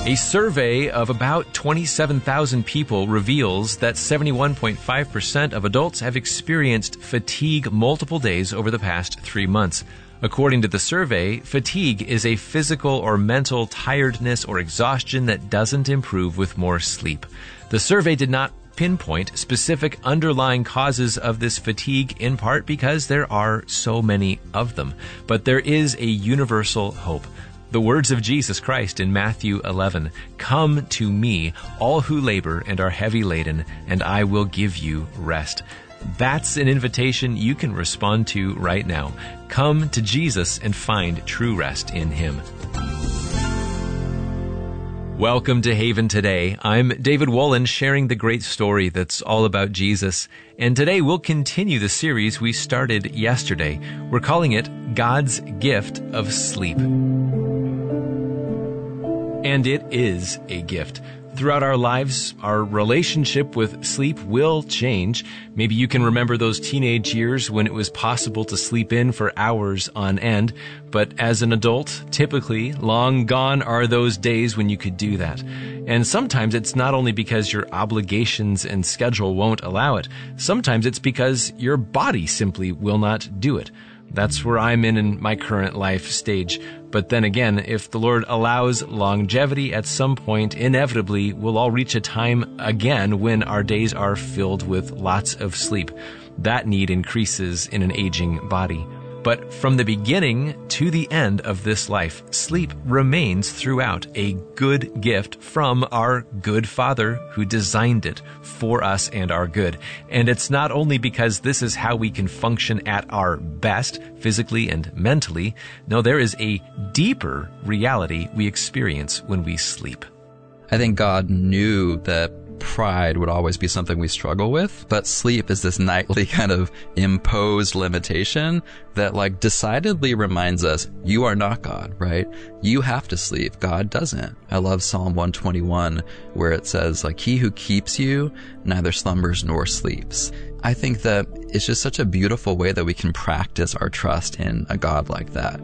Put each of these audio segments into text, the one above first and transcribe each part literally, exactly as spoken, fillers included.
A survey of about twenty-seven thousand people reveals that seventy-one point five percent of adults have experienced fatigue multiple days over the past three months. According to the survey, fatigue is a physical or mental tiredness or exhaustion that doesn't improve with more sleep. The survey did not pinpoint specific underlying causes of this fatigue, in part because there are so many of them. But there is a universal hope. The words of Jesus Christ in Matthew eleven, "Come to me, all who labor and are heavy laden, and I will give you rest." That's an invitation you can respond to right now. Come to Jesus and find true rest in Him. Welcome to Haven Today. I'm David Wolin, sharing the great story that's all about Jesus. And today we'll continue the series we started yesterday. We're calling it God's Gift of Sleep. And it is a gift. Throughout our lives, our relationship with sleep will change. Maybe you can remember those teenage years when it was possible to sleep in for hours on end. But as an adult, typically, long gone are those days when you could do that. And sometimes it's not only because your obligations and schedule won't allow it. Sometimes it's because your body simply will not do it. That's where I'm in in my current life stage. But then again, if the Lord allows longevity, at some point, inevitably, we'll all reach a time again when our days are filled with lots of sleep. That need increases in an aging body. But from the beginning to the end of this life, sleep remains throughout a good gift from our good Father who designed it for us and our good. And it's not only because this is how we can function at our best, physically and mentally. No, there is a deeper reality we experience when we sleep. I think God knew that pride would always be something we struggle with, but sleep is this nightly kind of imposed limitation that like decidedly reminds us, you are not God, right? You have to sleep. God doesn't. I love Psalm one twenty-one where it says like, he who keeps you neither slumbers nor sleeps. I think that it's just such a beautiful way that we can practice our trust in a God like that.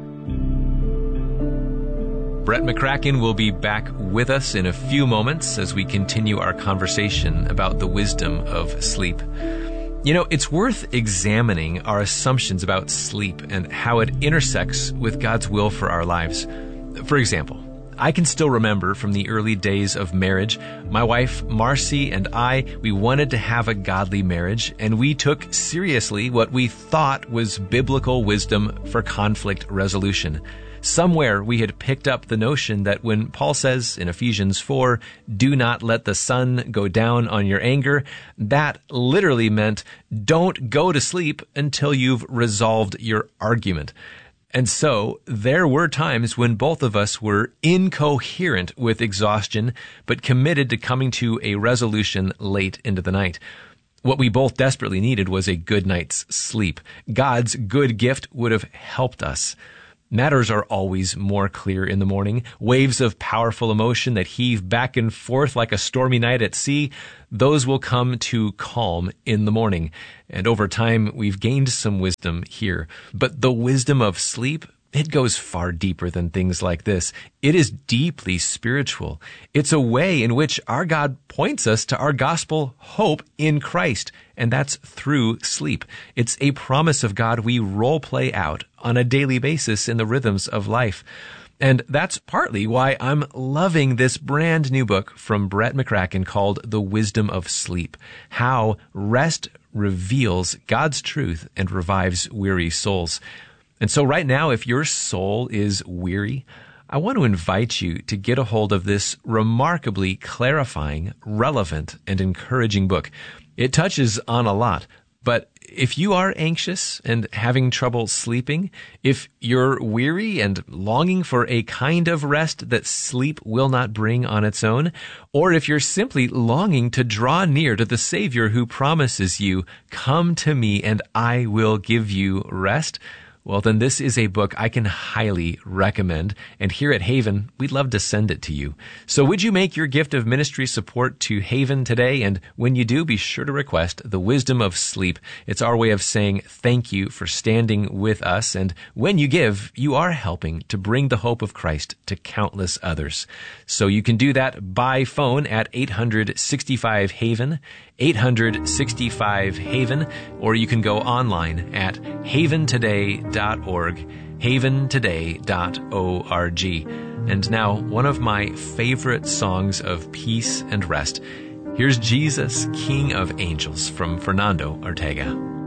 Brett McCracken will be back with us in a few moments as we continue our conversation about the wisdom of sleep. You know, it's worth examining our assumptions about sleep and how it intersects with God's will for our lives. For example, I can still remember from the early days of marriage, my wife Marcy and I, we wanted to have a godly marriage, and we took seriously what we thought was biblical wisdom for conflict resolution. Somewhere we had picked up the notion that when Paul says in Ephesians four, do not let the sun go down on your anger, that literally meant don't go to sleep until you've resolved your argument. And so there were times when both of us were incoherent with exhaustion, but committed to coming to a resolution late into the night. What we both desperately needed was a good night's sleep. God's good gift would have helped us. Matters are always more clear in the morning. Waves of powerful emotion that heave back and forth like a stormy night at sea, those will come to calm in the morning. And over time, we've gained some wisdom here. But the wisdom of sleep, it goes far deeper than things like this. It is deeply spiritual. It's a way in which our God points us to our gospel hope in Christ, and that's through sleep. It's a promise of God we role play out on a daily basis in the rhythms of life. And that's partly why I'm loving this brand new book from Brett McCracken called The Wisdom of Sleep, How Rest Reveals God's Truth and Revives Weary Souls. And so right now, if your soul is weary, I want to invite you to get a hold of this remarkably clarifying, relevant, and encouraging book. It touches on a lot, but if you are anxious and having trouble sleeping, if you're weary and longing for a kind of rest that sleep will not bring on its own, or if you're simply longing to draw near to the Savior who promises you, come to me and I will give you rest, well, then this is a book I can highly recommend. And here at Haven, we'd love to send it to you. So would you make your gift of ministry support to Haven today? And when you do, be sure to request The Wisdom of Sleep. It's our way of saying thank you for standing with us. And when you give, you are helping to bring the hope of Christ to countless others. So you can do that by phone at eight hundred sixty-five Haven, eight hundred sixty-five Haven, or you can go online at haven today dot org, haven today dot org. And now, one of my favorite songs of peace and rest. Here's Jesus, King of Angels, from Fernando Ortega.